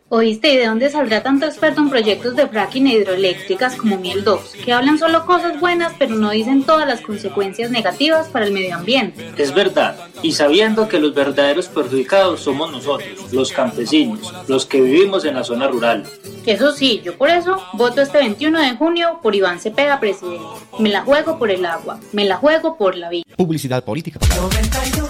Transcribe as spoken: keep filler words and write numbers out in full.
Oíste, ¿y de dónde saldrá tanto experto en proyectos de fracking e hidroeléctricas como Miel dos, que hablan solo cosas buenas pero no dicen todas las consecuencias negativas para el medio ambiente? Es verdad, y sabiendo que los verdaderos perjudicados somos nosotros, los campesinos, los que vivimos en la zona rural. Eso sí, yo por eso voto este veintiuno de junio por Iván Cepeda presidente. Me la juego por el agua, me la juego por la vida. Publicidad política.